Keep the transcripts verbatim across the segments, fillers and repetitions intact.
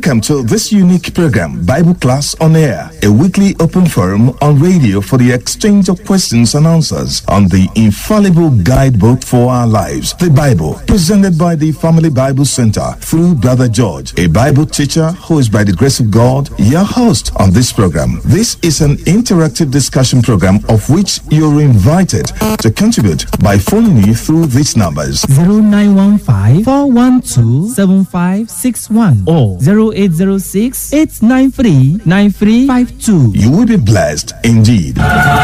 Welcome to this unique program, Bible Class on Air, a weekly open forum on radio for the exchange of questions and answers on the infallible guidebook for our lives, the Bible, presented by the Family Bible Center through Brother George, a Bible teacher who is, by the grace of God, your host on this program. This is an interactive discussion program of which you're invited to contribute by phoning you through these numbers: zero nine one five, four one two, seven five six one or zero eight zero six, eight nine three, nine three five two. You will be blessed indeed.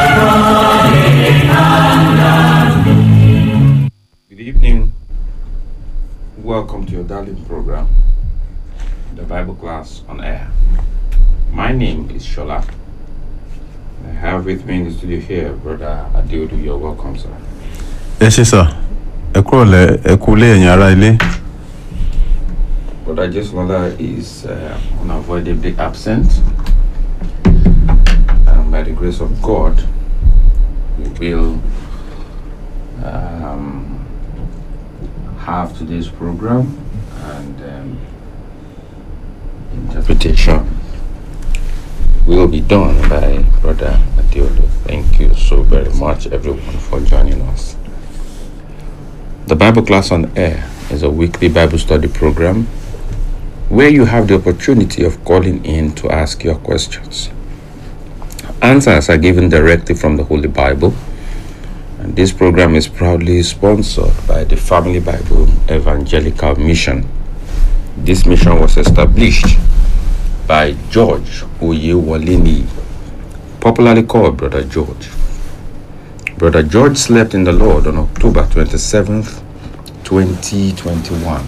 Good evening. Welcome to your darling program, the Bible Class on Air. My name is Shola. I have with me in the studio here Brother Adeodu. You're welcome, sir. Yes, sir. Ekole, ekule enyara ile. Brother Jeslola is uh, unavoidably absent. And by the grace of God, we will um, have today's program and um, interpretation will be done by Brother Adeodu. Thank you so very much, everyone, for joining us. The Bible Class on Air is a weekly Bible study program where you have the opportunity of calling in to ask your questions. Answers are given directly from the Holy Bible, and this program is proudly sponsored by the Family Bible Evangelical Mission. This mission was established by George Oyewolini, popularly called Brother George. Brother George slept in the Lord on October twenty-seventh, twenty twenty-one.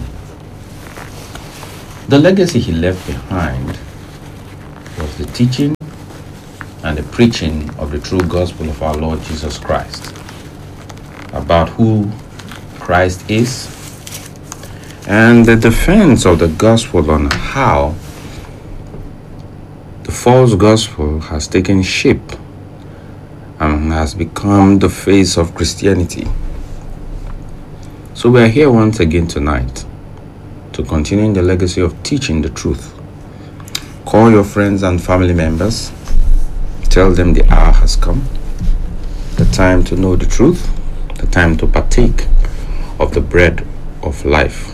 The legacy he left behind was the teaching and the preaching of the true gospel of our Lord Jesus Christ, about who Christ is, and the defense of the gospel on how the false gospel has taken shape and has become the face of Christianity. So we are here once again tonight to continue the legacy of teaching the truth. Call your friends and family members. Tell them the hour has come, the time to know the truth, the time to partake of the bread of life.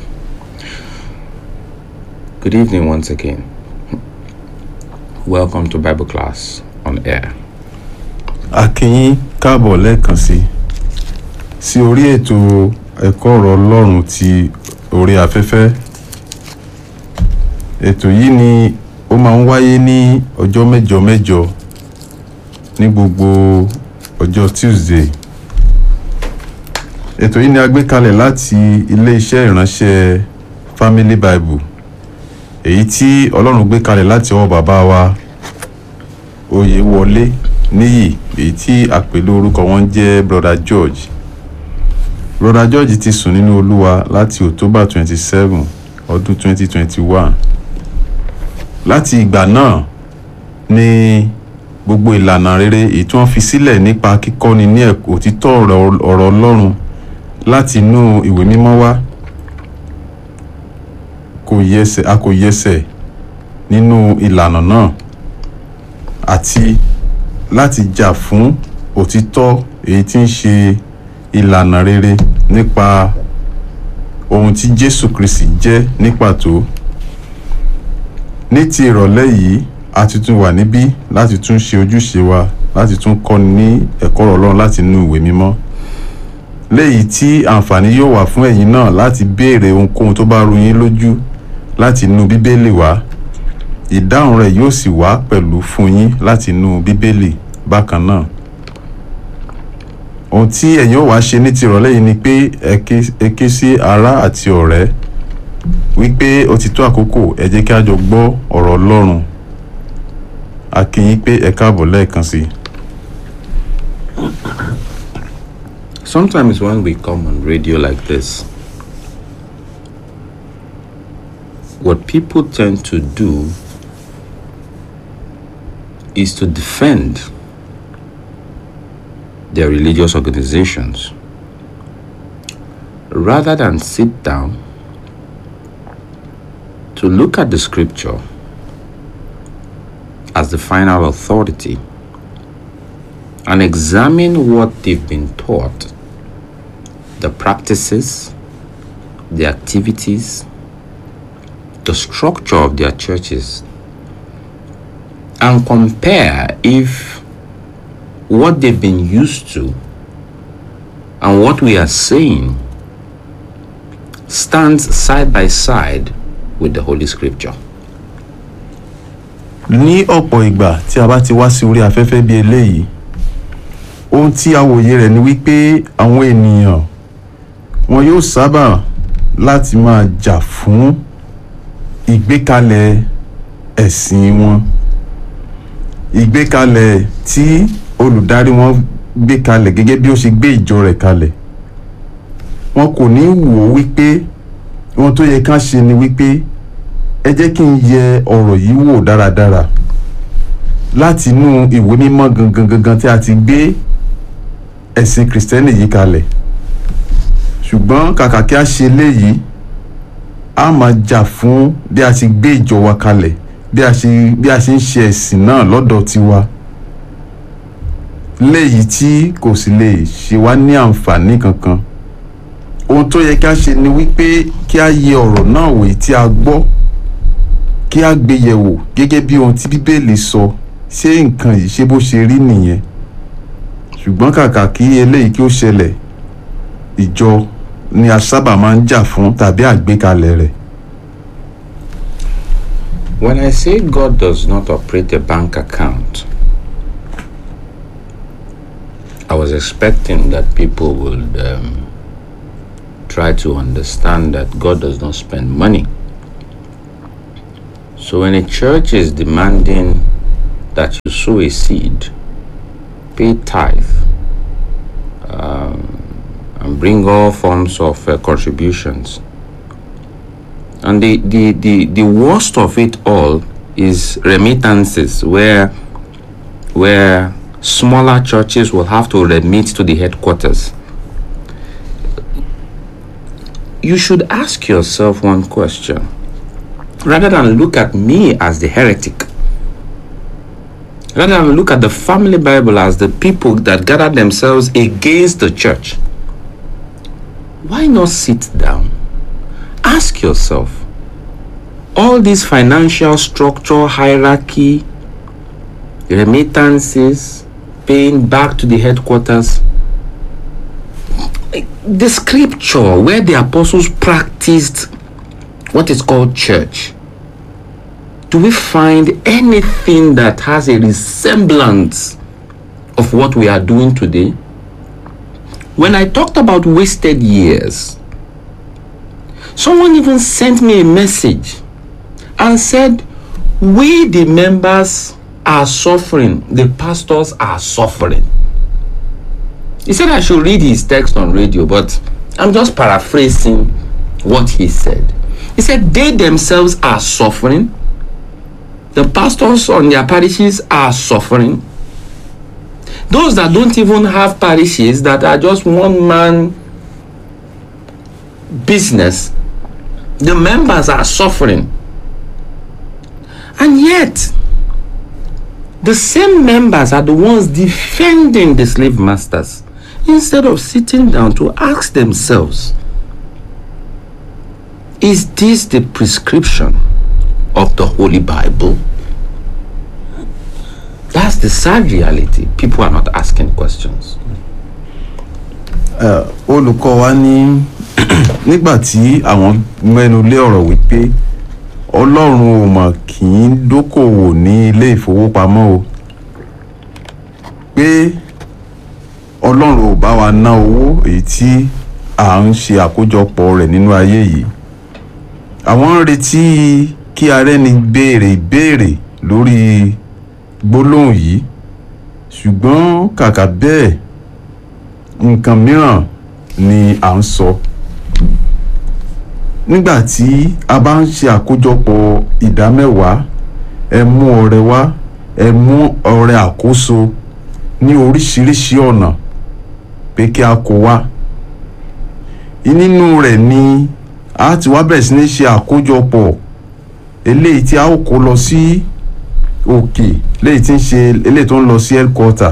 Good evening once again. Welcome to Bible Class on Air. Akin káàbọ̀ lẹ́ẹ̀kan sí sí orí ètò ẹ̀kọ́ ọ̀rọ̀ Ọlọ́run ti orí afẹ́fẹ́. Ètò yìí ni ó máa ń wáyé ní ọjọ́ mẹ́jọ mẹ́jọ ní gbogbo ọjọ́ Tuesday. Ètò yìí ni a gbé kalẹ̀ láti ilé-iṣẹ́ ìránṣẹ́ Family Bible, èyí tí Ọlọ́run gbé kalẹ̀ láti ọwọ́ bàbá wa Oyewole Níyì, èyí tí àpèlé orúkọ wọn jẹ́ Brother George. Brother George ti sùn nínú Olúwa láti October twenty-seven ọdún twenty twenty-one. Láti ìgbà náà ni gbogbo ìlànà rere èyí tí wọ́n fi sílẹ̀ nípa kíkọ́ni ní òtítọ́ ọ̀rọ̀ Ọlọ́run láti inú ìwé mímọ́ wá kò yẹsẹ̀ a kò yẹsẹ̀ nínú ìlànà náà, àti láti jà fún òtítọ́ èyí tí ń ṣe ìlànà rere nípa ohun tí Jésù Kristi jẹ́ ní pàtó. Ní ti ìrọ̀lẹ́ yìí, a ti tún wà níbí láti tún ṣe ojúṣe wa láti tún kọ́ni ní ẹ̀kọ́ ọ̀rọ̀ Ọlọ́run láti inú ìwé mímọ́, léyìí tí àǹfààní yóò wà fún ẹ̀yin náà láti béèrè ohunkóhun tó bá rú yín lójú láti inú Bíbélì wá. Ìdáhùn rẹ̀ yóò sì wá pẹ̀lú fún yín láti inú Bíbélì bákan náà. Ohun tí ẹ̀yin ó wá ṣe ní ti ìrọ̀lẹ́ yìí ni pé ẹ ké sí ará àti ọ̀rẹ́ wípé ó ti tó àkókò, ẹ jẹ́ kí a jọ gbọ́ ọ̀rọ̀ Ọlọ́run. A kí yín pé ẹ káàbọ̀ lẹ́ẹ̀kan sí. Sometimes when we come on radio like this, what people tend to do is to defend their religious organizations rather than sit down to look at the scripture as the final authority and examine what they've been taught, the practices, the activities, the structure of their churches, and compare if what they've been used to and what we are saying stands side by side with the Holy Scripture. Ní ọ̀pọ̀ ìgbà tí a bá ti wá sí orí afẹ́fẹ́ bí eléyìí, ohun tí a wòye rẹ̀ ni wípé àwọn ènìyàn wọn yóò sábà láti máa jà fún ìgbékalẹ̀ ẹ̀sìn wọn, ìgbékalẹ̀ tí olùdarí wọn gbé kalẹ̀ gẹ́gẹ́ bí ó ṣe gbé ìjọ rẹ̀ kalẹ̀. Wọn kò ní wò wípé ohun tó yẹ ká ṣe ni wípé ẹ jẹ́ kí n yẹ ọ̀rọ̀ yìí wò dáradára láti inú ìwé mímọ́ gangan gangan tí a ti gbé ẹ̀sìn Kristẹni yìí kalẹ̀. Ṣùgbọ́n kàkà kí a ṣe léyìí, a máa jà fún bí a ti gbé ìjọ wa kalẹ̀, bí a ṣe bí a ṣe ń ṣe ẹ̀sìn náà lọ́dọ̀ tiwa, léyìí tí kò sì lè ṣe wá ní àǹfààní kankan. Ohun tó yẹ kí a ṣe ni wípé kí a yẹ ọ̀rọ̀ náà wò tí a gbọ́, kí a gbé yẹ̀wò gẹ́gẹ́ bí ohun tí Bíbélì sọ, ṣé nǹkan yìí ṣe bó ṣe rí nìyẹn. Ṣùgbọ́n kàkà kí eléyìí kí ó ṣẹlẹ̀, ìjọ ni a sábà máa ń jà fún tàbí àgbékalẹ̀ rẹ̀. When I say God does not operate a bank account, I was expecting that people would um, try to understand that God does not spend money. So when a church is demanding that you sow a seed, pay tithe, um, and bring all forms of uh, contributions, and the, the, the, the worst of it all is remittances, where where smaller churches will have to remit to the headquarters. You should ask yourself one question. Rather than look at me as the heretic, rather than look at the Family Bible as the people that gather themselves against the church, why not sit down? Ask yourself, all this financial structure, hierarchy, remittances, paying back to the headquarters, the scripture where the apostles practiced what is called church, do we find anything that has a resemblance of what we are doing today? When I talked about wasted years, someone even sent me a message and said, we the members are suffering, the pastors are suffering. He said I should read his text on radio, but I'm just paraphrasing what he said. He said they themselves are suffering, the pastors on their parishes are suffering, those that don't even have parishes, that are just one man business, the members are suffering. And yet the same members are the ones defending the slave masters, instead of sitting down to ask themselves, is this the prescription of the Holy Bible? That's the sad reality. People are not asking questions. Olùkọ́ wa ní nígbà tí àwọn mẹ́nu lé ọ̀rọ̀ wípé Ọlọ́run ò mà kì í dókòwò ní ilé ìfowópamọ́ o, pé Ọlọ́run ò bá wa ná owó èyí tí à ń ṣe àkójọpọ̀ rẹ̀ nínú ayé yìí. Àwọn ń retí kí arẹ́ni béèrè ìbéèrè lórí gbólóhùn yìí, ṣùgbọ́n kàkà bẹ́ẹ̀ nǹkan mìíràn ni à ń sọ. Nígbà tí a bá ń ṣe àkójọpọ̀ ìdá mẹ́wàá, ẹ mú ọrẹ wá, ẹ mú ọrẹ àkóso ní oríṣiríṣi ọ̀nà pé kí a kó wá. Nínú rẹ̀ ni a ti wá bẹ̀rẹ̀ sí ní ṣe àkójọpọ̀ eléyìí tí a ó kó lọ sí òkè léyìí tí ń ṣe eléyìí tó ń lọ sí headquarter.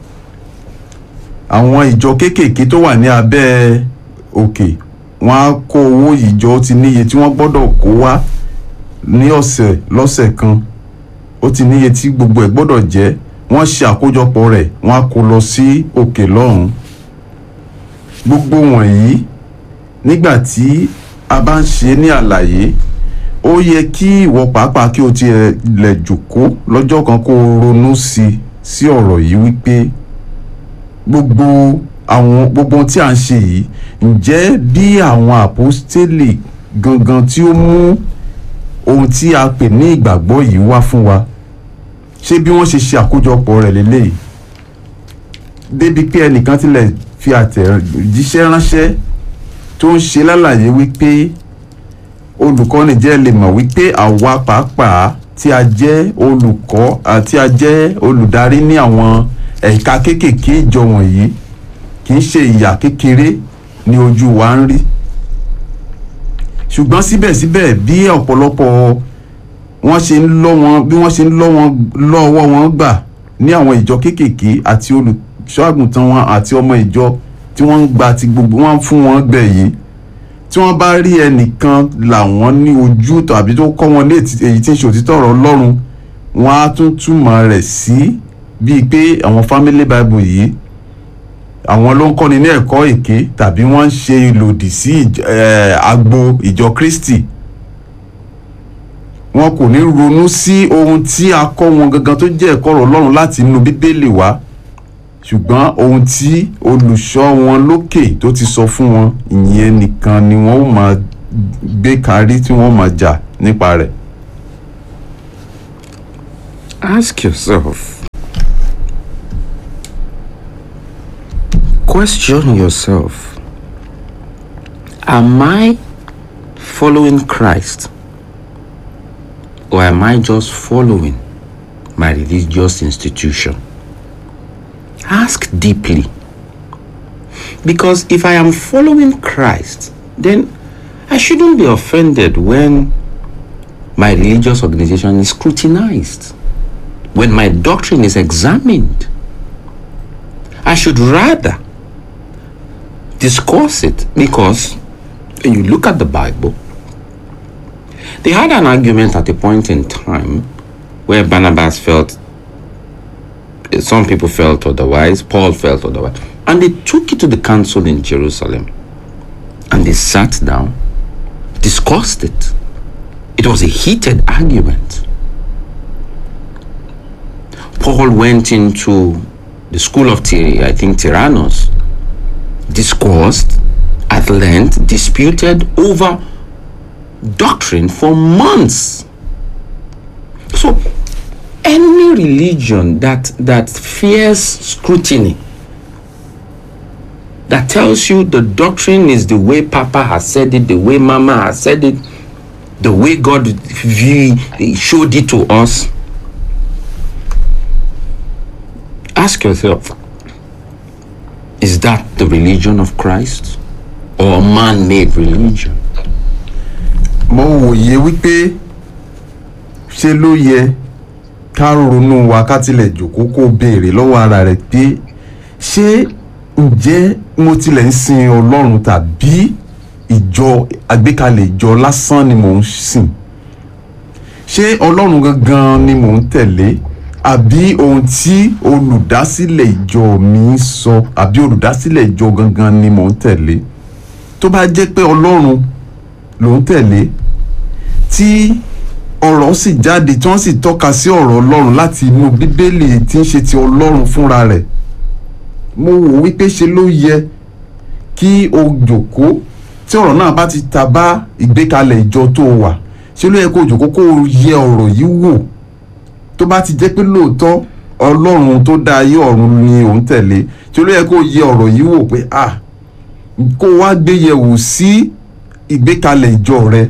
Àwọn ìjọ kéékèèké tó wà ní abẹ́ òkè wọ́n á kó owó ìjọ ti níye tí wọ́n gbọ́dọ̀ kó wá ní ọ̀sẹ̀ lọ́sẹ̀ kan, ó ti níye tí gbogbo ẹ̀ gbọ́dọ̀ jẹ́, wọ́n ṣe àkójọpọ̀ rẹ̀ wọ́n á kó lọ sí òkè lọ́hùn. Gbogbo wọ̀nyí nígbà tí a bá ń ṣe ní àlàyé, ó yẹ kí ìwọ pàápàá kí o ti lè jókòó lọ́jọ́ kan kó o ronú sí sí ọ̀rọ̀ yìí wípé gbogbo àwọn gbogbo tí à ń ṣe yìí, ǹjẹ́ bí àwọn àpọ́stélì gangan tí ó mú ohun tí a pè ní ìgbàgbọ́ yìí wá fún wa, ṣé bí wọ́n ṣe ṣe àkójọpọ̀ rẹ̀ lélẹ́yìí débi pé ẹnìkan tilẹ̀ fi àtẹ̀jíṣẹ́ ránṣẹ́ tó ń ṣe lálàyé wípé olùkọ́ni jẹ́ lè mọ̀ wípé àwa pàápàá tí a jẹ́ olùkọ́ àti a jẹ́ olùdarí ní àwọn ẹ̀ka kéékèèké ìjọ wọ̀nyí kì í ṣe ìyà kékeré ní ojú wa ń rí. Ṣùgbọ́n síbẹ̀síbẹ̀ bí ọ̀pọ̀lọpọ̀ wọ́n ṣe ń lọ́ wọn bí wọ́n ṣe ń lọ́ wọn lọ́wọ́ wọn gbà ní àwọn ìjọ kéékèèké àti olùṣọ́ àgùntàn wọn àti ọmọ ìjọ tí wọ́n ń gba ti gbogbo wọn fún wọn gbẹ̀ yìí, tí wọ́n bá rí ẹnìkan làwọn ní ojú tàbí tó kọ́ wọn ní èyí tí ń ṣe òtítọ́ ọ̀rọ̀ Ọlọ́run, wọ́n á tún túmọ̀ rẹ̀ sí bíi pé àwọn family bible yìí àwọn ló ń kọ́ni ní ẹ̀kọ́ èké tàbí wọ́n ń ṣe ìlòdì sí agbo ìjọ Kristi. Wọn kò ní ronú sí ohun tí a kọ́ wọn gangan tó jẹ́ ẹ̀kọ́ ọ̀rọ̀ Ọlọ́run láti inú Bíbélì wá, ṣùgbọ́n ohun tí olùṣọ́ wọn lókè tó ti sọ fún wọn, ìyẹn nìkan ni wọ́n ó máa gbé kárí tí wọ́n máa jà nípa rẹ̀. Ask yourself, question yourself, am I following Christ or am I just following my religious institution? Ask deeply, because if I am following Christ, then I shouldn't be offended when my religious organization is scrutinized, when my doctrine is examined. I should rather discuss it, because when you look at the Bible, they had an argument at a point in time where Barnabas felt, some people felt otherwise, Paul felt otherwise, and they took it to the council in Jerusalem and they sat down, discussed it. It was a heated argument. Paul went into the school of Tyre, I think Tyrannus, discussed at length, disputed over doctrine for months. So any religion that that fears scrutiny, that tells you the doctrine is the way Papa has said it, the way Mama has said it, the way God showed it to us, ask yourself, is that the religion of Christ or man-made religion? Mo wòye wípé ṣé ló yẹ ká ronú wa ká tilẹ̀ jókòó kó béèrè lọ́wọ́ ara rẹ̀ pé ṣé ǹjẹ́ mo tilẹ̀ ń sin Ọlọ́run tàbí ìjọ àgbékalẹ̀ ìjọ lásán ni mò ń sìn? Ṣé Ọlọ́run gangan ni mò ń tẹ̀lé, àbí ohun tí olùdásílẹ̀ ìjọ mi sọ, àbí olùdásílẹ̀ ìjọ gangan ni mò ń tẹ̀lé? Tó bá jẹ́ pé Ọlọ́run ló ń tẹ̀lé, tí ọ̀rọ̀ sì jáde tí wọ́n sì tọ́ka sí ọ̀rọ̀ Ọlọ́run láti inú Bíbélì tí ń ṣe ti Ọlọ́run fúnra rẹ̀, mo wò wípé ṣe ló yẹ kí o jókòó tí ọ̀rọ̀ náà bá ti ta bá ìgbékalẹ̀ ìjọ tó wà, ṣe ló yẹ kó jókòó kó yẹ ọ̀rọ̀ yìí wò. Tó bá ti jẹ́ pé lóòótọ́ Ọlọ́run tó dá ayé ọ̀run ni ò ń tẹ̀lé, ṣe ló yẹ kó yẹ ọ̀rọ̀ yìí wò pé ah kó wá gbé yẹ̀wò sí ìgbékalẹ̀ ìjọ rẹ.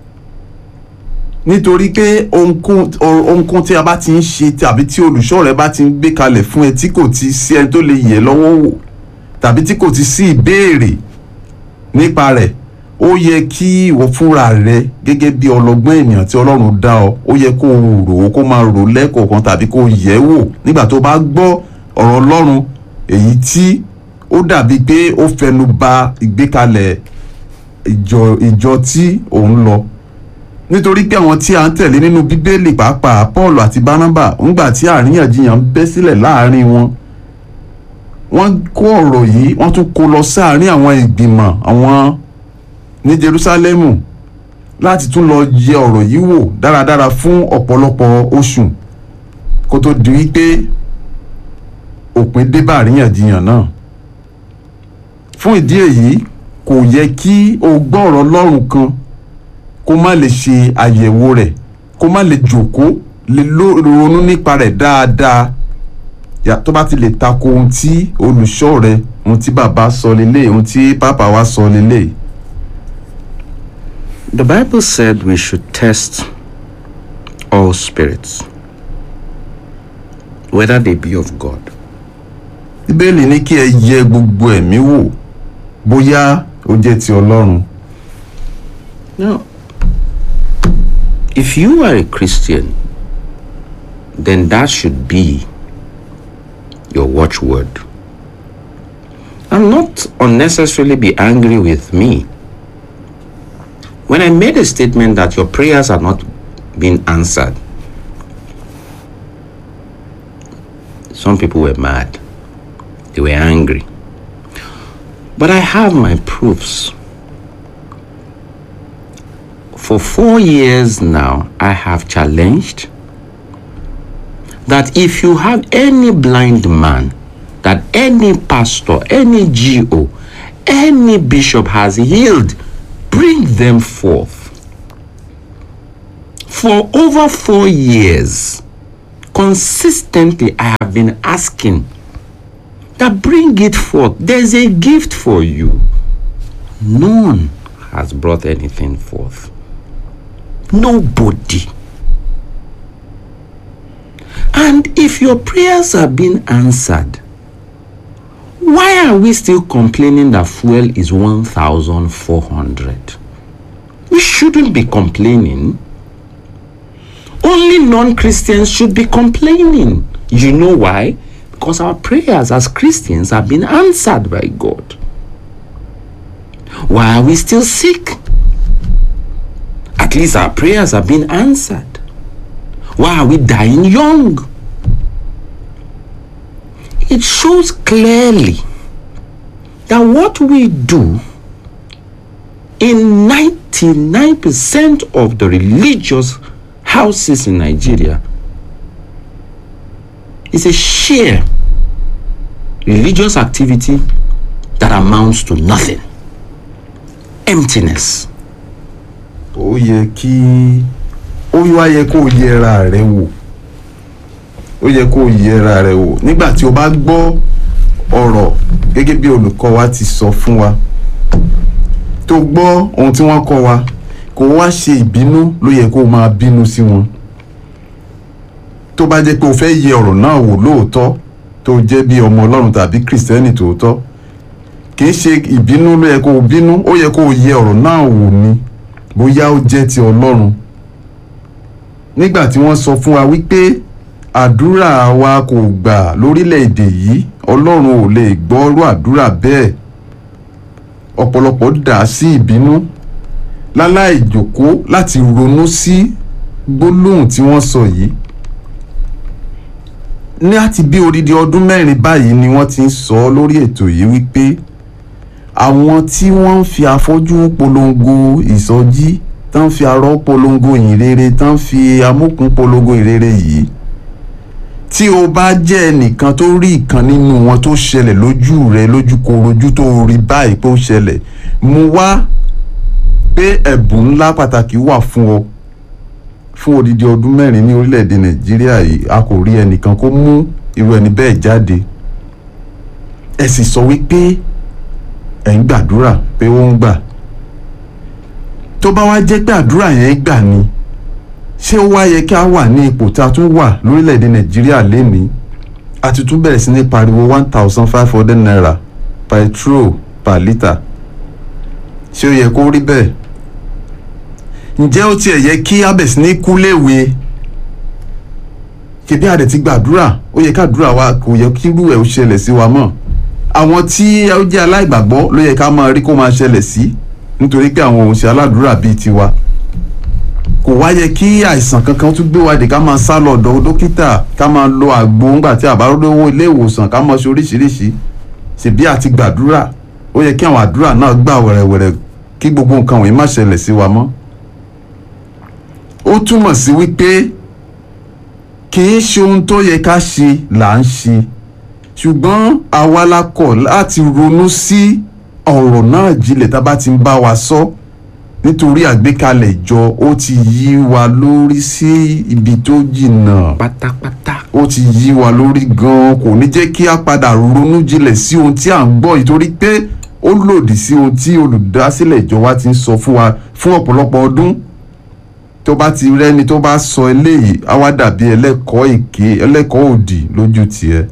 Nítorí pé ohunkóhun tí a bá ti ń ṣe tàbí tí olùṣọ́ rẹ bá ti ń gbé kalẹ̀ fún ẹ tí kò ti sí ẹni tó lè yẹ̀ lọ́wọ́ wò, tàbí tí kò ti sí ìbéèrè nípa rẹ̀, ó yẹ kí ìwọ fúnra rẹ gẹ́gẹ́ bí ọlọ́gbọ́n ènìyàn tí Ọlọ́run dá ọ ó yẹ kó rò ó kó máa rò lẹ́kọ̀ọ̀kan tàbí kó yẹ̀ wò nígbà tó bá gbọ́ ọ̀rọ̀ Ọlọ́run èyí tí ó dàbí pé ó fẹnu ba ìgbékalẹ̀ ìjọ ìjọ tí òun lọ. Nítorí pé àwọn tí a ń tẹ̀lé nínú Bíbélì pàápàá Paul àti Barnaba ńgbà tí àríyànjiyàn bẹ́ sílẹ̀ láàrin wọn wọ́n kó ọ̀rọ̀ yìí wọ́n tún kó lọ sáàrin àwọn ìgbìmọ̀ àwọn ní Jerúsálẹ́mù láti tún lọ yẹ ọ̀rọ̀ yìí wò dáradára fún ọ̀pọ̀lọpọ̀ oṣù kó tó di wípé òpin dé bá àríyànjiyàn náà. Fún ìdí èyí kò yẹ kí o gbọ́ ọ̀rọ̀ Ọlọ́run kan kó má lè ṣe àyẹ̀wò rẹ̀ kó má lè jókòó lè ronú nípa rẹ̀ dáadáa tó bá ti lè tako ohun tí olùṣọ́ rẹ̀ ohun tí bàbá sọ lélẹ̀ ohun tí pàpà wa sọ lélẹ̀. The Bible said we should test all spirits, whether they be of God. Bíbélì ní kí ẹ yẹ gbogbo ẹ̀mí wò bóyá ó jẹ́ ti Ọlọ́run. Now, if you are a Christian, then that should be your watchword. And not unnecessarily be angry with me when I made a statement that your prayers are not being answered. Some people were mad. They were angry. But I have my proofs. For four years now, I have challenged that if you have any blind man, that any pastor, any G O, any bishop has healed, bring them forth. For over four years, consistently, I have been asking that bring it forth. There's a gift for you. None has brought anything forth. Nobody. And if your prayers are being answered, why are we still complaining that fuel is one thousand four hundred? We shouldn't be complaining. Only non-Christians should be complaining. You know why? Because our prayers as Christians have been answered by God. Why are we still sick? At least our prayers have been answered. Why are we dying young? It shows clearly that what we do in ninety-nine percent of the religious houses in Nigeria is a sheer religious activity that amounts to nothing. Emptiness. Ó yẹ kí ó wá yẹ kó yẹra rẹ̀ wò. Ó yẹ kó yẹra rẹ̀ wò nígbà tí o bá gbọ́ ọ̀rọ̀ gẹ́gẹ́ bí olùkọ́ wa ti sọ fún wa. Tó gbọ́ ohun tí wọ́n kọ́ wa, kó wá ṣe ìbínú ló yẹ kó máa bínú sí wọn. Tó bá jẹ́ pé o fẹ́ yẹ ọ̀rọ̀ náà wò lóòótọ́ tó jẹ́ bí ọmọ Ọlọ́run tàbí Kristẹni tòótọ́, kì í ṣe ìbínú ló yẹ kó bínú, ó yẹ kó yẹ ọ̀rọ̀ náà wò ni bóyá ó jẹ́ ti Ọlọ́run. Nígbà tí wọ́n sọ fún wa wípé àdúrà wa kò gbà lórílẹ̀-èdè yìí, Ọlọ́run ò lè gbọ́rú àdúrà bẹ́ẹ̀. Ọ̀pọ̀lọpọ̀ dà sí ìbínú láláì jókòó láti ronú sí gbólóhùn tí wọ́n sọ yìí. Ní àti bí odidi ọdún mẹ́rin báyìí ni wọ́n ti ń sọ lórí ètò yìí wípé àwọn tí wọ́n ń fi afọ́jú polongo ìsọjí, tán fi arọ́ polongo ìrere, tán fi amókun polongo ìrere yìí, tí o bá jẹ́ ẹnìkan tó rí ìkan nínú wọn tó ṣẹlẹ̀ lójú rẹ lójúkorojú tó rí báyìí pé ó ṣẹlẹ̀, mú wá pé ẹ̀bùn ńlá pàtàkì wà fún ọ. Fún odidi ọdún mẹ́rin ní orílẹ̀-èdè Nàìjíríà yìí, a kò rí ẹnìkan kó mú irú ẹni bẹ́ẹ̀ jáde. Ẹ sì sọ wípé ẹ̀ ń gbàdúrà pé ó ń gbà. Tó bá wá jẹ́ pé àdúrà yẹn gbà ni, ṣé ó wá yẹ kí a wà ní ipò tí a tún wà lórílẹ̀-èdè Nàìjíríà lénìí? A ti tún bẹ̀rẹ̀ sí ní pariwo one thousand five hundred naira petrol per litre. ṣé ó yẹ kó rí bẹ́ẹ̀? Ǹjẹ́ ó tiẹ̀ yẹ kí a bẹ̀ sí ní kú léwe? Ṣebí a dẹ̀ ti gbàdúrà, ó yẹ kádúrà wa kò yẹ kí irú ẹ̀ ó ṣẹlẹ̀ sí wa mọ́. Àwọn tí ó jẹ́ aláìgbàgbọ́ ló yẹ ká máa rí kó máa ṣẹlẹ̀ sí, nítorí pé àwọn òun ṣe aládùúrà bíi tiwa. Kò wá yẹ kí àìsàn kankan tún gbé wa dé ká máa sá lọ ọ̀dọ̀ dókítà, ká máa lo àgbo ńgbà tí a bá rówó ilé ìwòsàn, ká máa ṣe oríṣiríṣi. Ṣebí a ti gbàdúrà, ó yẹ kí àwọn àdúrà náà gbà wẹ̀rẹ̀wẹ̀rẹ̀ kí gbogbo nǹkan wọ̀nyí má ṣẹlẹ̀ sí wa mọ́. Ó túmọ̀ sí wípé kì í ṣe ohun tó yẹ ká ṣe là ń ṣe, ṣùgbọ́n àwa la kọ̀ láti ronú sí ọ̀rọ̀ náà jinlẹ̀ tá bá ti ń bá wa sọ, nítorí àgbékalẹ̀ ìjọ ó ti yí wa lórí sí ibi tó jìnnà pátápátá. ó ti yí wa lórí gan-an, kò ní jẹ́ kí a padà ronú jinlẹ̀ sí ohun tí à ń gbọ́ yìí, torí pé ó lòdì sí ohun tí olùdásílẹ̀ ìjọ wa ti ń sọ fún wa fún ọ̀pọ̀lọpọ̀ ọdún. Tó bá ti rẹ́ni tó bá sọ eléyìí á wá dàbí ẹlẹ́kọ̀ọ́ èké, ẹlẹ́kọ̀ọ́ òdì lójú tiẹ̀.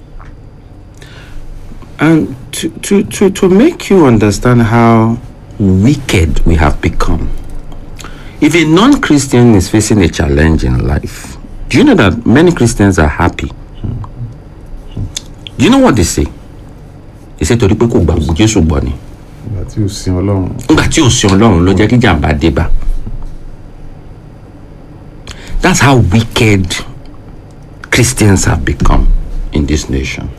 And to, to, to, to make you understand how wicked we have become, if a non-Christian is facing a challenge in life, do you know that many Christians are happy? Do you know what they say? They say torí pé kò gbàgbọ́ Jésù gbọ́ ni. Ìgbà tí ò sin Ọlọ́run. Ìgbà tí ò sin Ọlọ́run ló jẹ́ kí jàǹbá dé bá. That's how wicked Christians have become in this nation.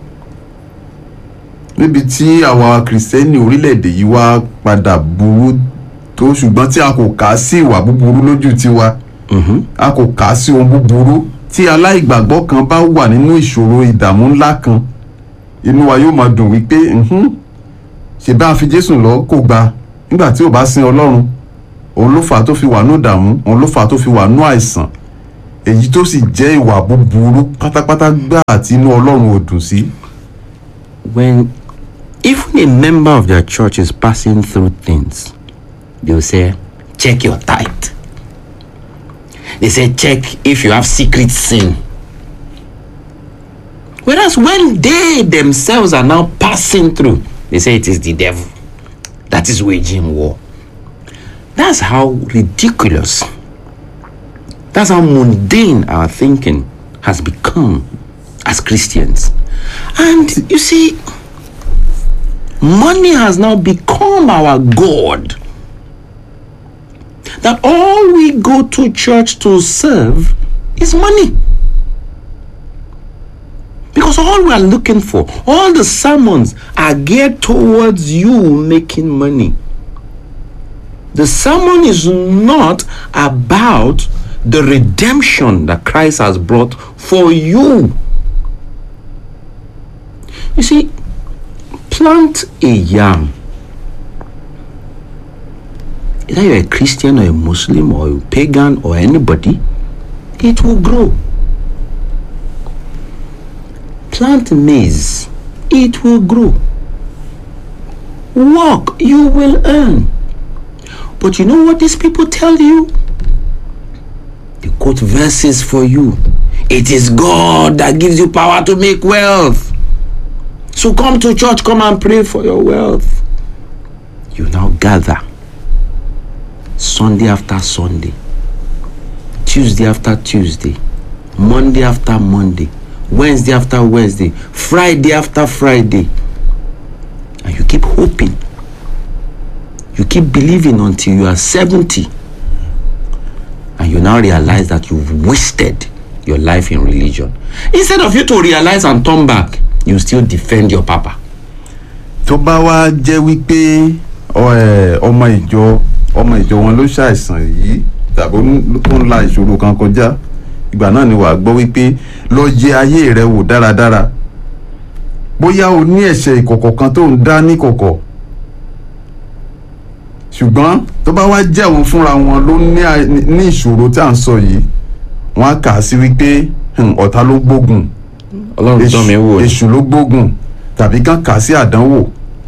Níbi tí àwa Kìrìsìtẹ́nì orílẹ̀-èdè yìí wá padà burú tó, ṣùgbọ́n tí a kò kà sí ìwà búburú lójú tiwa, a kò kà sí ohun búburú. Tí aláìgbàgbọ́ kan bá wà nínú ìṣòro ìdààmú ńlá kan, inú wa yóò máa dùn wípé ṣe bá a fi Jésù lọ kó gba nígbà tí ò bá sin Ọlọ́run. Òun ló fà á tó fi wà ní ìdààmú, òun ló fà á tó fi wà ní àìsàn, èyí tó sì jẹ́ ìwà búburú pátápátá gbà àti inú Ọlọ́run ò dùn sí. When even a member of their church is passing through things, they will say, check your tithe. They say, check if you have secret sin. Whereas when they themselves are now passing through, they say it is the devil that is waging war. That's how ridiculous, that's how mundane our thinking has become as Christians. And you see, money has now become our God. That all we go to church to serve is money. Because all we are looking for, all the sermons are geared towards you making money. The sermon is not about the redemption that Christ has brought for you. You see, plant a yam. Either you're a Christian or a Muslim or a pagan or anybody, it will grow. Plant maize, it will grow. Work, you will earn. But you know what these people tell you? They quote verses for you. It is God that gives you power to make wealth. So come to church, come and pray for your wealth. You now gather Sunday after Sunday, Tuesday after Tuesday, Monday after Monday, Wednesday after Wednesday, Friday after Friday, and you keep hoping, you keep believing until you are seventy, and you now realize that you've wasted your life in religion. Instead of you to realize and turn back, you still defend your papa. Tó bá wá jẹ́ wípé ọmọ ìjọ ọmọ ìjọ wọn ló ṣàìsàn yìí tàbí ó ń la ìṣòro kan kọjá, ìgbà náà ni wàá gbọ́ wípé lọ yẹ ayé rẹ wò dáradára, bóyá o ní ẹ̀ṣẹ̀ ìkọ̀kọ̀ kan tó ń dá ní kọ̀kọ̀. Ṣùgbọ́n tó bá wá jẹ́ àwọn fúnra wọn ló ní ìṣòro tí à ń sọ yìí, wọ́n á kà á sí wípé ọ̀tá ló gbógun, èṣù ló gbógun, tàbí kàn kà á sí àdánwò.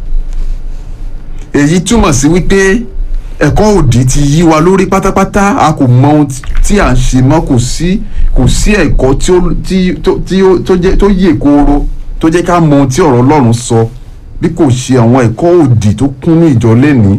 Èyí túmọ̀ sí wípé ẹ̀kọ́ òdì ti yí wa lórí pátápátá, a kò mọ ohun tí à ń ṣe mọ́, kò sí kò sí ẹ̀kọ́ tí ó tí tó tí ó tó jẹ́ tó yè kooro tó jẹ́ ká mọ ohun tí ọ̀rọ̀ Ọlọ́run sọ bí kò ṣe àwọn ẹ̀kọ́ òdì tó kún ní ìjọ lénìí.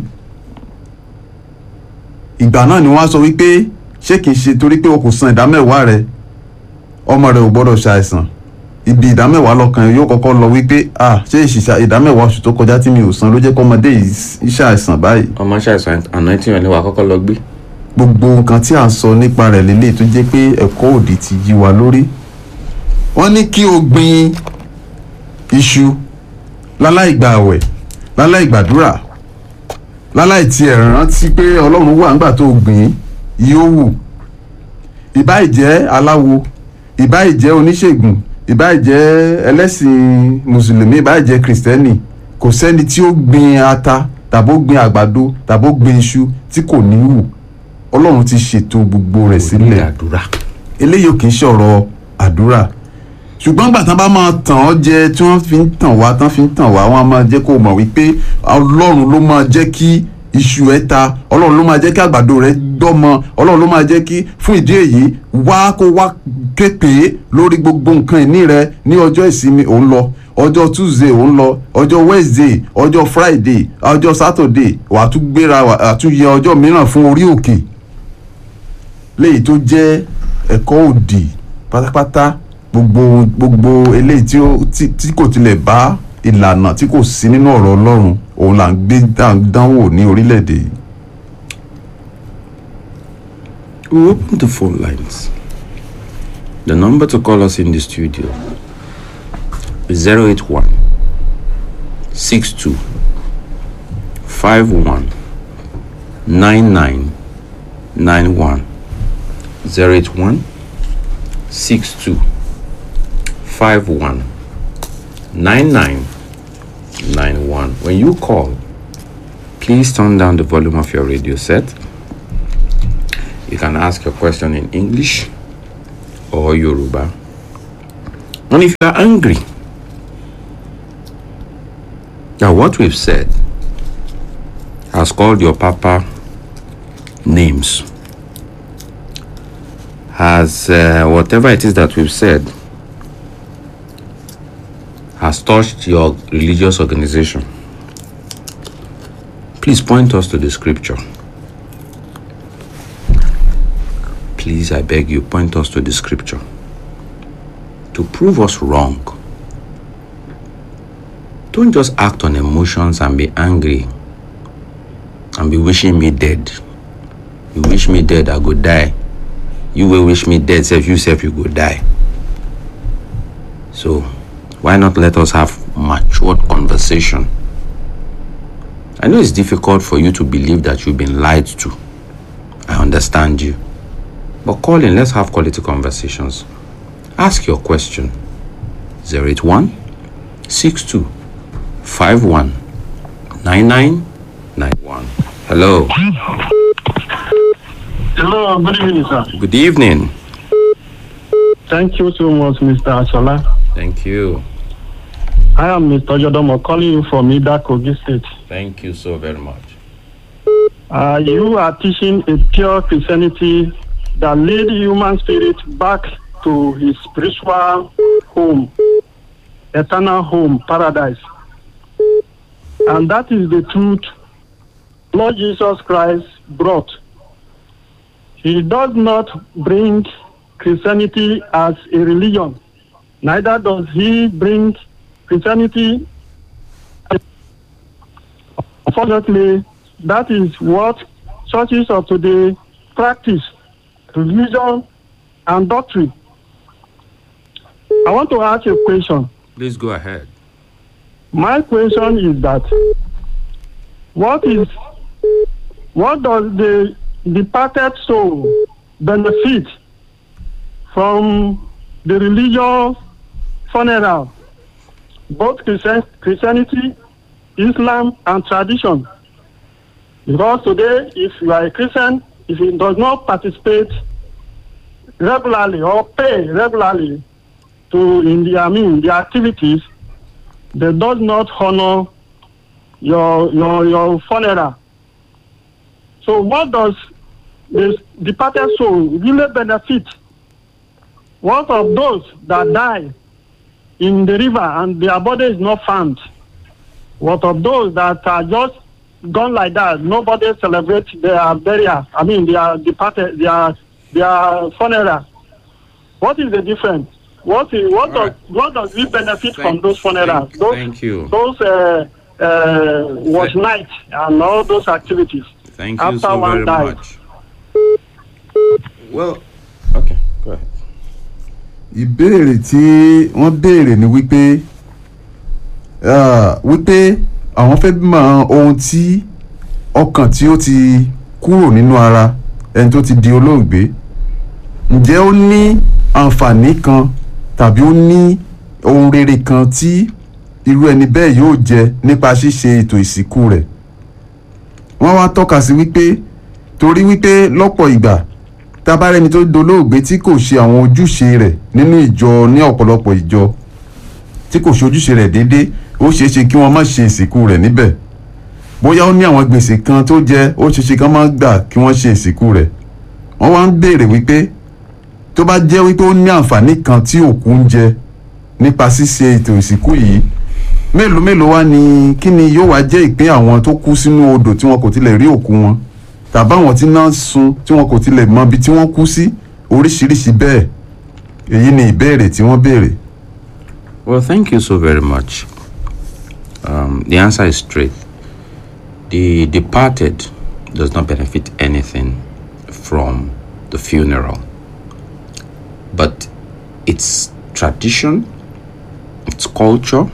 Ìgbà náà ni wọ́n á sọ wípé ṣé kìí ṣe torí pé o kò san ìdámẹ́wàá rẹ ọmọ rẹ ò gbọ́dọ̀ ṣàìsàn. Ibi ìdámẹ́wàá lọ́kàn yóò kọ́kọ́ lọ wípé ah ṣé ìṣìṣà ìdámẹ́wàá oṣù tó kọjá tí mi ò san ló jẹ́ kọ́mọdé yìí ṣàìsàn báyìí. ọmọ ṣàìsàn àná tí wọn ní wàá kọ́kọ́ lọ gbé. Gbogbo nǹkan tí à ń sọ nípa rẹ̀ lélẹ̀ tó jẹ́ pé ẹ̀kọ́ òdì ti yí wa lórí. Wọ́n ní kí o gbin iṣu láláì gba àwẹ̀ láláì gbàdúrà láláì tiẹ̀ rántí pé Ọlọ́run wà nígbà tó gbìn yóò wù. Ìbáì jẹ́ aláwo, ìbáì jẹ́ oníṣègùn, ìbáì jẹ́ ẹlẹ́sìn mùsùlùmí, ìbáì jẹ́ kìrìsìtẹ́nì, kò sẹ́ni tí ó gbin ata tàbó gbin àgbàdo tàbó gbin iṣu tí kò ní wù. Ọlọ́run ti ṣètò gbogbo rẹ̀ sílẹ̀. Eléyìí kì í ṣọ̀rọ̀ àdúrà. Ṣùgbọ́n gbà tán bá máa tàn ọ́ jẹ tí wọ́n fi ń tàn wá tán fi ń tàn wá wọ́n á máa jẹ́ kó mọ̀ wípé Ọlọ́run ló máa jẹ́ kí iṣu ẹ ta, Ọlọ́run ló máa jẹ́ kí àgbàdo rẹ dọ́mọ, Ọlọ́run ló máa jẹ́ kí fún ìdí èyí wá kó wá képe lórí gbogbo nǹkan ìní rẹ ní ọjọ́ ìsinmi òun lọ, ọjọ́ Tuesday òun lọ, ọjọ́ Wednesday, ọjọ́ Friday, ọjọ́ Saturday wàá tún gbéra wàá tún yẹ ọjọ́ mìíràn fún orí òkè. Léyìí tó jẹ́ ẹ̀kọ́ òdì pátápátá. Gbogbo gbogbo eléyìí tí ó tí kò tilẹ̀ bá ìlànà tí kò sí nínú ọ̀rọ̀ Ọlọ́run òun là ń gbé dánwò ní orílẹ̀-èdè yìí. We open the phone lines. The number to call us in the studio is zero eight one six two five one nine nine nine one zero eight one six two five one nine nine nine one. When you call, please turn down the volume of your radio set. You can ask your question in English or Yoruba. And if you are angry that what we've said has called your papa names, has uh, whatever it is that we've said has touched your religious organization, please point us to the scripture. Please, I beg you, point us to the scripture to prove us wrong. Don't just act on emotions and be angry and be wishing me dead. You wish me dead, I go die. You will wish me dead, self you self you go die. So why not let us have matured conversation? I know it's difficult for you to believe that you've been lied to. I understand you. But call in, let's have quality conversations. Ask your question. zero eight one six two five one nine nine nine one. Hello. Hello, good evening, sir. Good evening. Thank you so much, Mister Asola. Thank you. I am Mister Jodomo calling you from Ida, Kogi State. Thank you so very much. Uh, you are teaching a pure Christianity that lead human spirit back to his spiritual home, eternal home, paradise. And that is the truth Lord Jesus Christ brought. He does not bring Christianity as a religion. Neither does he bring Christianity. Unfortunately, that is what churches of today practice, religion and doctrine. I want to ask a question. Please go ahead. My question is that what is what does the departed soul benefit from the religious funeral, both Christian, Christianity, Islam, and tradition? Because today, if you are a Christian, if you does not participate regularly or pay regularly to in the I mean the activities, they does not honor your your your funeral. So what does the departed soul really benefit? What of those that die in the river and their body is not found? What of those that are just gone like that? Nobody celebrates their burial. I mean, their departed, their their funeral. What is the difference? What is what All does right. what does we benefit Thank- from those funerals? thank- those thank you. those uh, uh, watch Thank- night and all those activities. Thank you After so one very died. much. Well, okay, go ahead. ìbéèrè tí wọ́n béèrè ni wípé ah, wípé àwọn fẹ́ mọ ohun tí ọkàn tí ó ti kúrò nínú ara ẹni tó ti di olóògbé ǹjẹ́ ó ní àǹfààní kan tàbí ó ní ohun rere kan tí irú ẹni bẹ́ẹ̀ yóò jẹ nípa ṣíṣe ètò ìsìnkú rẹ̀. Wọ́n wá tọ́ka sí wípé torí wípé lọ́pọ̀ ìgbà tabarẹni tó dolóògbé tí kò ṣe àwọn ojúṣe rẹ̀ nínú ìjọ ní ọ̀pọ̀lọpọ̀ ìjọ tí kò ṣe ojúṣe rẹ̀ déédéé ó ṣeé ṣe kí wọ́n má ṣe ìsìnkú rẹ̀ níbẹ̀. Bóyá ó ní àwọn gbèsè kan tó jẹ ó ṣeé ṣe kí wọ́n má gbà kí wọ́n ṣe ìsìnkú rẹ̀. Wọ́n wá ń béèrè wípé tó bá jẹ́ wípé ó ní àǹfààní kan tí òkú ń jẹ nípa ṣíṣe ètò ìsìnkú yìí mélòó mélòó wá ni kí ni yóò wá jẹ́ ìpín àwọn tó kú sínú odò tí wọn kò tilẹ̀ rí òkú wọn tàbí àwọn tí náà sun tí wọn kò tilẹ̀ mọ ibi tí wọ́n kú sí oríṣiríṣi bẹ́ẹ̀. Èyí ni ìbéèrè tí wọ́n béèrè. Well, thank you so very much. Um, the answer is straight. The departed does not benefit anything from the funeral, but it's tradition, it's culture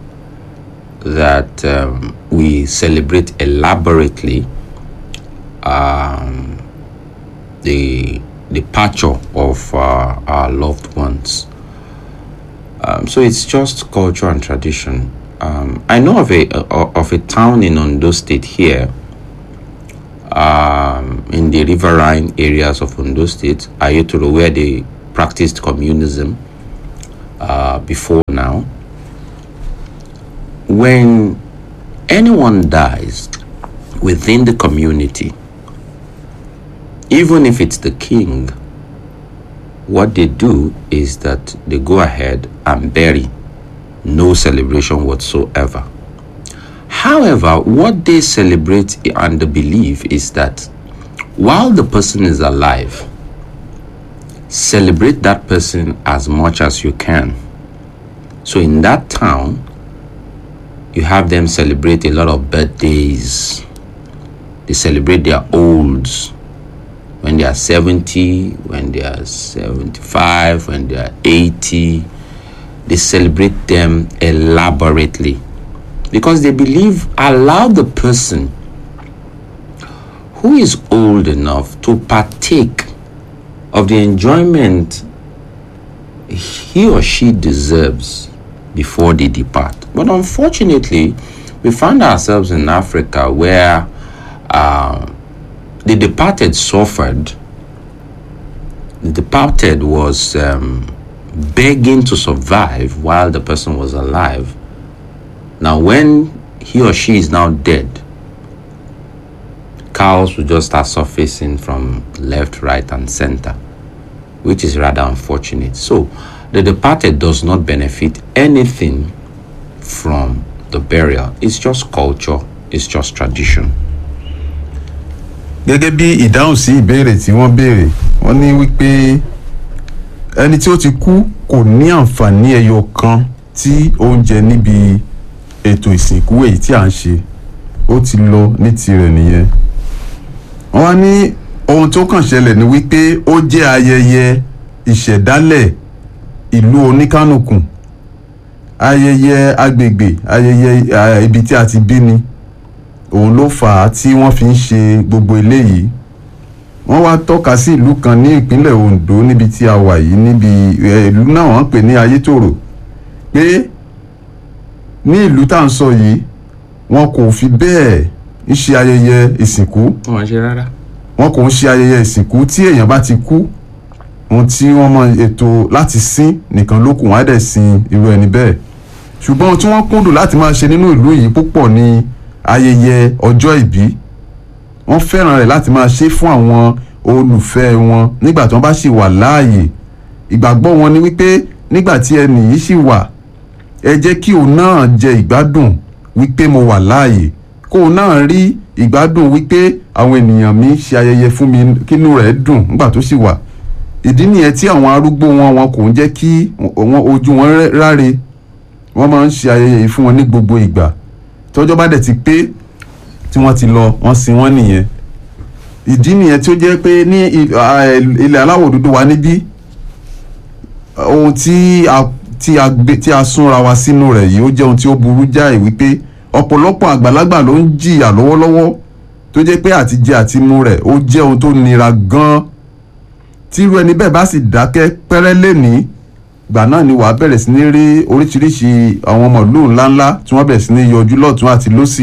that um, we celebrate elaborately um, the departure of uh, our loved ones. Um, so it's just culture and tradition. Um, I know of a uh, of a town in Ondo State here, um, in the riverine areas of Ondo State, Ayutthaya, where they practiced communism uh, before now. When anyone dies within the community, even if it's the king, what they do is that they go ahead and bury, no celebration whatsoever. However, what they celebrate and they believe is that while the person is alive, celebrate that person as much as you can. So in that town, you have them celebrate a lot of birthdays. They celebrate their olds. When they are seventy, when they are seventy-five, when they are eighty, they celebrate them elaborately because they believe allow the person who is old enough to partake of the enjoyment he or she deserves before they depart. But unfortunately, we find ourselves in Africa where uh, the departed suffered. The departed was um, begging to survive while the person was alive. Now, when he or she is now dead, cows will just start surfacing from left, right, and center, which is rather unfortunate. So, the departed does not benefit anything from the burial. It's just culture, it's just tradition. Gẹ́gẹ́ bí ìdáhùn sí ìbéèrè tí wọ́n béèrè, wọ́n ní wípé ẹni tí ó ti kú kò ní àǹfààní ẹyọ kan tí ó ń jẹ níbi ètò ìsìnkú èyí tí à ń ṣe. Ó ti lọ ní tirẹ̀ nìyẹn. Wọ́n wá ní ohun tó kàn ṣẹlẹ̀ ni wípé ó jẹ́ ayẹyẹ ìṣẹ̀dálẹ̀ ìlú oníkánùkùn, ayẹyẹ agbègbè, ayẹyẹ ibi tí a ti bí ni. Òun ló fà á tí wọ́n fi ń ṣe gbogbo eléyìí. Wọ́n wá tọ́ka sí ìlú kan ní ìpínlẹ̀ Ondo níbi tí a wà yìí, níbi ìlú náà wọ́n pè ní Ayétòrò, pé ní ìlú tá à ń sọ yìí wọn kò fi bẹ́ẹ̀ ń ṣe ayẹyẹ ìsìnkú. Wọ́n ṣe rárá. Wọn kò ń ṣe ayẹyẹ ìsìnkú tí èèyàn bá ti kú. Ohun tí wọ́n mọ ètò láti sin nìkan ló kù, wọ́n á dẹ̀ sin irú ẹni bẹ́ẹ̀. Ṣùgbọ́n ohun tí wọ́n kúndùn láti máa ṣe nínú ìlú yìí púpọ̀ ni ayẹyẹ ọjọ́ ìbí. Wọ́n fẹ́ràn rẹ̀ láti máa ṣe fún àwọn olùfẹ́ wọn nígbà tí wọ́n bá sì wà láàyè. Ìgbàgbọ́ wọn ni wípé nígbà tí ẹni yìí sì wà, ẹ jẹ́ kí òun náà jẹ ìgbádùn wípé mo wà láàyè, kóun náà rí ìgbádùn wípé àwọn ènìyàn mi ṣe ayẹyẹ fún mi, kínú rẹ̀ dùn nígbà tó sì wà. Ìdí nìyẹn tí àwọn arúgbó wọn wọn kò ń jẹ́ kí wọn ojú wọn ráre, wọ́n máa ń ṣe ayẹyẹ yìí fún wọn ní gbogbo ìgbà. Tọ́jọ́ bá dẹ̀ ti pé tí wọ́n ti lọ, wọ́n sin wọ́n nìyẹn. Ìdí nìyẹn tí ó jẹ́ pé ní ilẹ̀ aláwọ̀ dúdú wa níbí, ohun tí a tí a gbé tí a súnra wa sínú rẹ̀ yìí ó jẹ́ ohun tí ó burú jáì, wípé ọ̀pọ̀lọpọ̀ àgbàlagbà ló ń jìyà lọ́wọ́lọ́wọ́ tó jẹ́ pé àti jẹ àti mu rẹ̀ ó jẹ́ ohun tó nira gan-an. Tí irú ẹni bẹ́ẹ̀ bá sì dákẹ́ pẹ́rẹ́ lénìí, gbà náà ni wàá bẹ̀rẹ̀ sí ní rí oríṣiríṣi àwọn ọmọ ìlú ńláńlá tí wọ́n bẹ̀rẹ̀ sí ní yọjú lọ́tún àti lósì.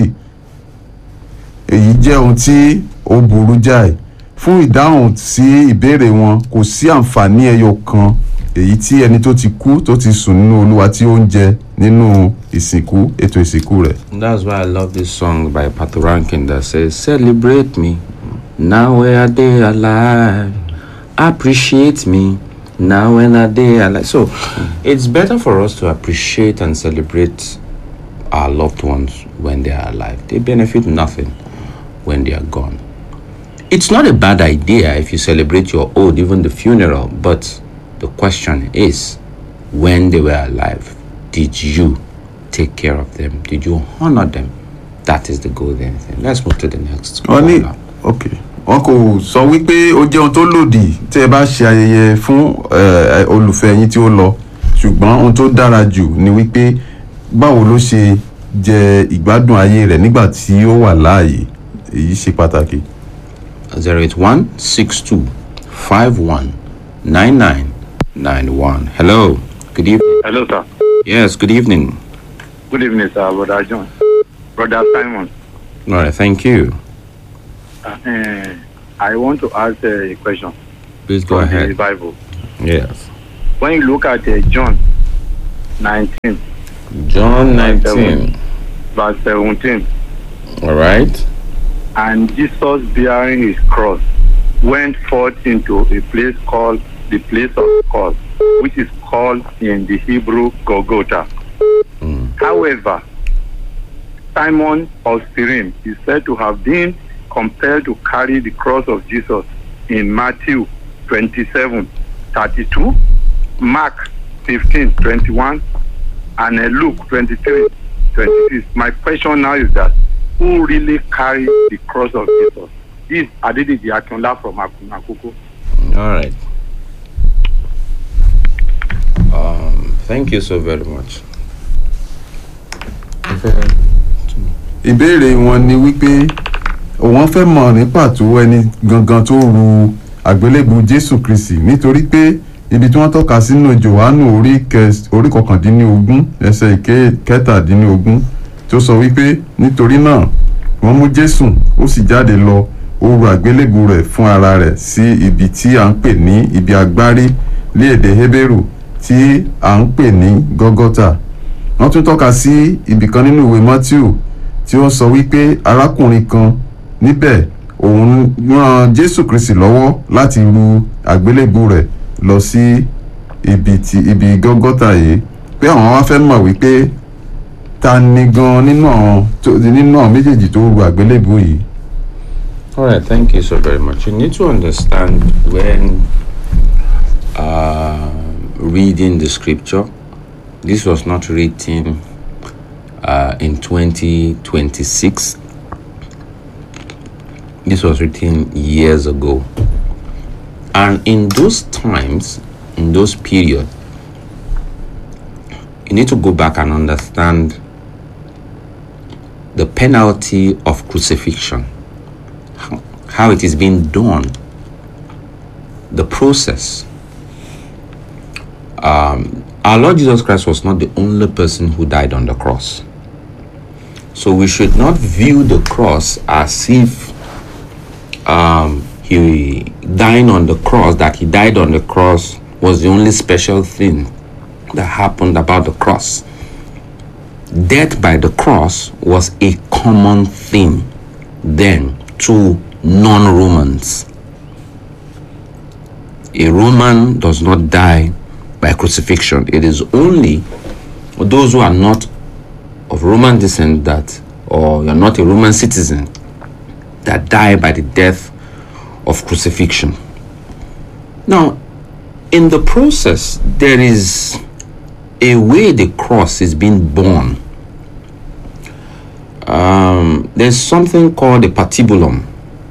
Èyí jẹ́ ohun tí ó burú jáì. Fún ìdáhùn sí ìbéèrè wọn, kò sí àǹfààní ẹyọ kan èyí tí ẹni tó ti kú tó ti sùn nínú Olúwa tí ó ń jẹ nínú ìsìnkú, ètò ìsìnkú rẹ̀. That's why I love this song by Patoranking that says, "Celebrate me, now when I day alive. Appreciate me, now when I day alive." So, it's better for us to appreciate and celebrate our loved ones when they are alive. They benefit nothing when they are gone. It's not a bad idea if you celebrate your old, even the funeral, but the question is, when they were alive, did you take care of them? Did you honor them? That is the golden thing. Let's move to the next. Oni, okay. Wọn kò sọ wípé ó jẹ́ ohun tó lòdì tí ẹ bá ṣe ayẹyẹ fún olùfẹ́ yín tí ó lọ, ṣùgbọ́n ohun tó dára jù ni wípé báwo ló ṣe jẹ ìgbádùn ayé rẹ̀ nígbà tí ó wà láàyè. Èyí ṣe pàtàkì. zero eight one six two five one nine nine nine one. Hello. Good evening. Hello, sir. Yes, good evening. Good evening, sir. Brother John. Brother Simon. All right, thank you. Uh, I want to ask uh, a question. Please go from ahead. The Bible. Yes. When you look at uh, John nineteen. John nineteen. Verse seventeen. All right. And Jesus, bearing his cross, went forth into a place called the place of skull, which is called in the Hebrew Golgotha. Mm. However, Simon of Cyrene is said to have been compelled to carry the cross of Jesus in Matthew twenty-seven thirty-two, Mark fifteen twenty-one, and Luke twenty-three twenty-six. My question now is that who really carried the cross of Jesus? This is Adediji Akinla from Akoko. All right. Um, thank you so very much. Ìbéèrè wọn ni wípé wọ́n fẹ́ mọ̀ ní pàtó ẹni gangan tó ru àgbélébù Jésù Kristi, nítorí pé ibi tí wọ́n tọ́ka sínú Jòhánù orí kọkàndínlógún ẹsẹ̀ kẹtàdínlógún tó sọ wípé nítorí náà wọ́n mú Jésù ó sì jáde lọ, ó ru àgbélébù rẹ̀ fún ara rẹ̀ sí ibi tí à ń pè ní ibi agbárí ní èdè Hébérù tí à ń pè ní Gọ́gọ́tà. Wọ́n tún tọ́ka sí ibì kan nínú ìwé Matthew tí ó sọ wípé arákùnrin kan níbẹ̀ òun rán Jésù Kristi lọ́wọ́ láti ru àgbélébù rẹ̀ lọ sí ibi tí ibi Gọ́gọ́tà yìí, pé àwọn wá fẹ́ mọ̀ wípé ta ni gan nínú àwọn nínú àwọn méjèèjì tó ru àgbélébù yìí. All right, thank you so very much. You need to understand when uh, reading the scripture, this was not written uh, in twenty twenty-six. This was written years ago. And in those times, in those periods, you need to go back and understand the penalty of crucifixion, how, how it is being done, the process. Um, our Lord Jesus Christ was not the only person who died on the cross. So we should not view the cross as if um, he dying on the cross, that he died on the cross was the only special thing that happened about the cross. Death by the cross was a common thing then to non-Romans. A Roman does not die by crucifixion. It is only those who are not of Roman descent that, or you're not a Roman citizen, that die by the death of crucifixion. Now, in the process, there is a way the cross is being borne. Um, there's something called a patibulum,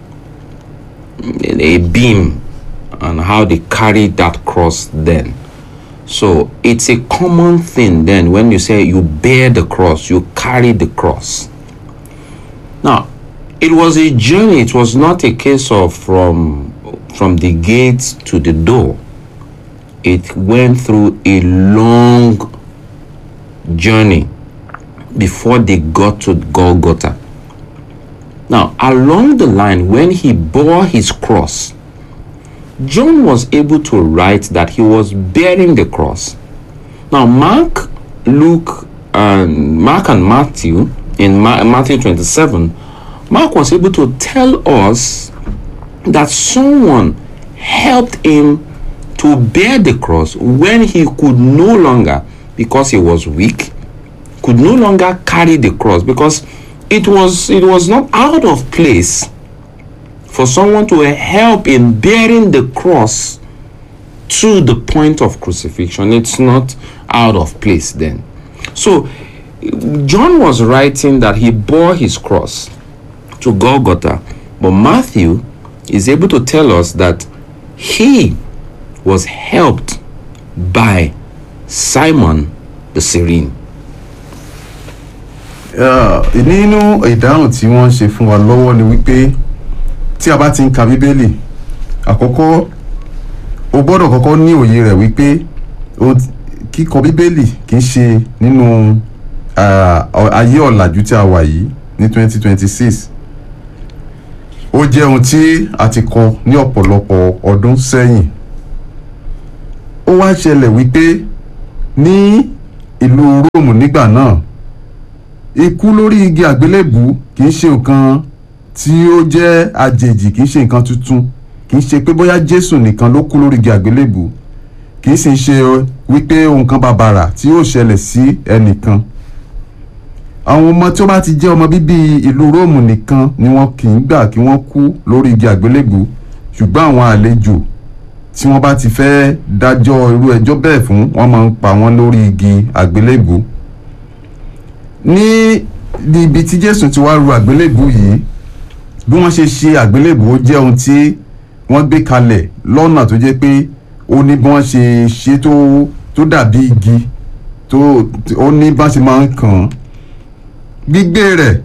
a beam, and how they carry that cross then. So it's a common thing then when you say you bear the cross, you carry the cross. Now, it was a journey. It was not a case of from from the gates to the door. It went through a long journey before they got to Golgotha. Now, along the line, when he bore his cross, John was able to write that he was bearing the cross. Now, Mark, Luke, and Mark and Matthew, in Ma- Matthew twenty-seven, Mark was able to tell us that someone helped him to bear the cross when he could no longer, because he was weak, could no longer carry the cross, because it was it was not out of place for someone to help in bearing the cross to the point of crucifixion. It's not out of place then. So John was writing that he bore his cross to Golgotha, but Matthew is able to tell us that he was helped by Simon the Cyrene. Nínú ìdáhùn tí wọ́n ṣe fún wa lọ́wọ́ ni wípé tí a bá ti ń ka Bíbélì, àkọ́kọ́ o gbọ́dọ̀ kọ́kọ́ ní òye rẹ̀ wípé kíkọ Bíbélì kìí ṣe nínú ayé ọ̀làjú tí a wà yìí ní twenty twenty-six. Ó jẹ́ ohun tí a ti kọ ní ọ̀pọ̀lọpọ̀ ọdún sẹ́yìn. Ó wá ṣẹlẹ̀ wípé ní ìlú Róòmù nígbà náà, ikú lórí igi àgbélébù kìí ṣe nǹkan tí ó jẹ́ àjèjì, kìí ṣe nǹkan tuntun, kìí ṣe pé bóyá Jésù nìkan ló kú lórí igi àgbélébù, kìí sì ṣe wípé ohun kan bàbàrà tí ó ṣẹlẹ̀ sí ẹnìkan. Àwọn ọmọ tí ó bá ti jẹ́ ọmọ bíbí ìlú Róòmù nìkan ni wọ́n kì í gbà kí wọ́n kú lórí igi àgbélébù, ṣùgbọ́n àwọn àlejò tí wọ́n bá ti fẹ́ dájọ́ irú ẹjọ́ bẹ́ẹ̀ fún, wọ́n máa ń pa wọ́n lórí igi àgbélébù. Ní ibi tí Jésù ti wá ru àgbélébù yìí, bí wọ́n ṣe ṣe àgbélébù ó jẹ́ ohun tí wọ́n gbé kalẹ̀ lọ́nà tó jẹ́ pé ó ní bí wọ́n ṣe ṣe tó tó dàbí igi, tó ó ní bá ṣe máa ń kàn án. Gbígbé rẹ̀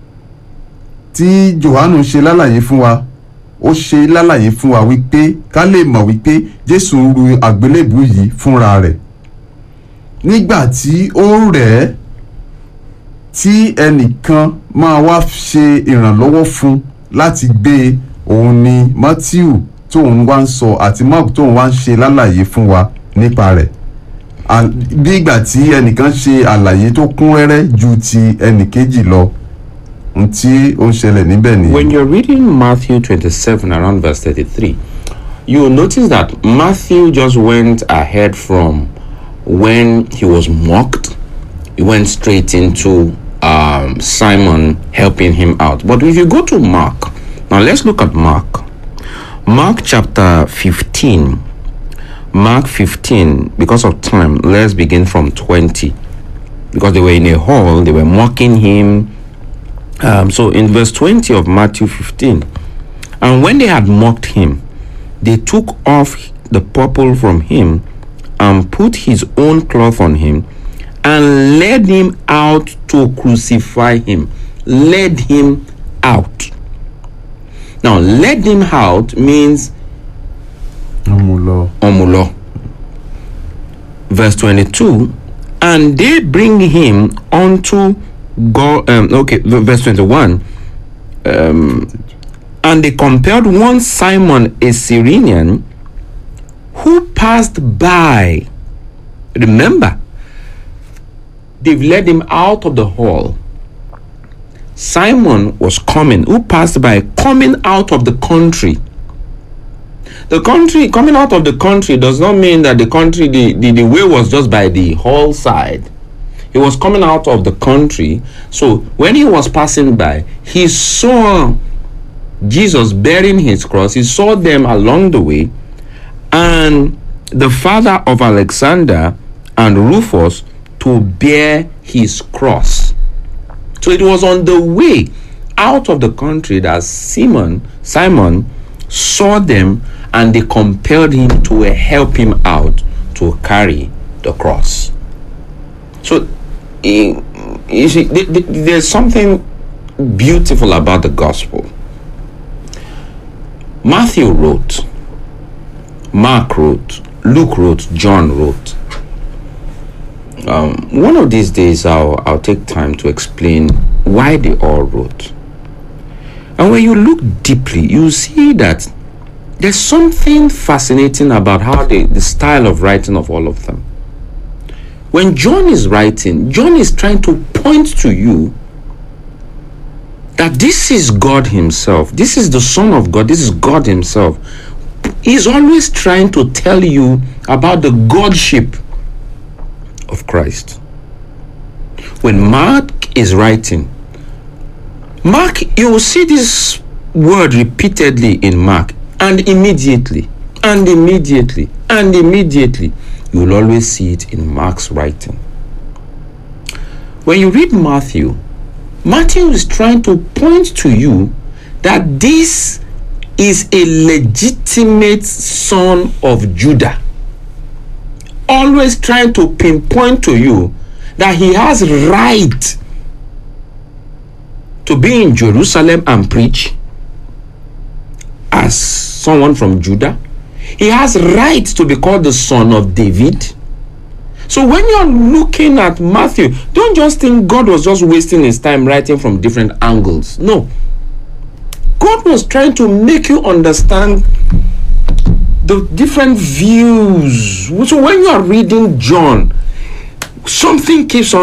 tí Jòhánù ṣe lálàyé fún wa, ó ṣe lálàyé fún wa wípé ká lè mọ̀ wípé Jésù ń ru àgbélébù yìí fúnra rẹ̀. Nígbà tí ó rẹ̀, tí ẹnìkan máa wá ṣe ìrànlọ́wọ́ fún láti gbé, òun ni Matthew tóun wá ń sọ àti Mark tóun wá ń ṣe lálàyé fún wa nípa rẹ̀. Bí ìgbà tí ẹnìkan ṣe àlàyé tó kún rẹ́rẹ́ ju ti ẹnìkejì lọ, ohun tí ó ń ṣẹlẹ̀ níbẹ̀ ni. When you're reading Matthew twenty-seven around verse thirty-three, you will notice that Matthew just went ahead from when he was mocked. He went straight into um, Simon helping him out. But if you go to Mark, now let's look at Mark. Mark chapter fifteen. Mark fifteen, because of time, let's begin from twenty. Because they were in a hall, they were mocking him. Um, so in verse twenty of Matthew fifteen, and when they had mocked him, they took off the purple from him and put his own cloth on him and led him out to crucify him. Led him out. Now, led him out means Omulo. Omulo. Verse twenty-two, and they bring him unto God. Um, okay, verse twenty-one. Um, and they compelled one Simon, a Cyrenian, who passed by. Remember, they've led him out of the hall. Simon was coming, who passed by, coming out of the country. The country, coming out of the country does not mean that the country, the, the, the way was just by the hall side. He was coming out of the country. So when he was passing by, he saw Jesus bearing his cross. He saw them along the way. And the father of Alexander and Rufus to bear his cross. So it was on the way out of the country that Simon, Simon saw them, and they compelled him to help him out to carry the cross. So you see, there's something beautiful about the gospel. Matthew wrote, Mark wrote, Luke wrote, John wrote. Um, one of these days I'll, I'll take time to explain why they all wrote. And when you look deeply, you see that there's something fascinating about how they, the style of writing of all of them. When John is writing, John is trying to point to you that this is God himself. This is the Son of God. This is God himself. He's always trying to tell you about the Godship of Christ. When Mark is writing, Mark, you will see this word repeatedly in Mark, and immediately, and immediately, and immediately, you will always see it in Mark's writing. When you read Matthew, Matthew is trying to point to you that this is a legitimate son of Judah. Always trying to pinpoint to you that he has right to be in Jerusalem and preach as someone from Judah. He has right to be called the son of David. So when you're looking at Matthew, don't just think God was just wasting his time writing from different angles. No. God was trying to make you understand the different views. So when you are reading John, something keeps on